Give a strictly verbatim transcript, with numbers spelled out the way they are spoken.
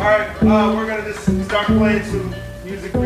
right, uh, we're gonna just start playing some music.